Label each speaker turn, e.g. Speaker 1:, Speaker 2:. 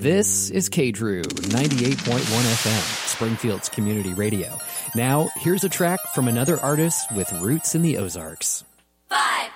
Speaker 1: This is KDRU 98.1 FM, Springfield's community radio. Now, here's a track from another artist with roots in the Ozarks.
Speaker 2: 5,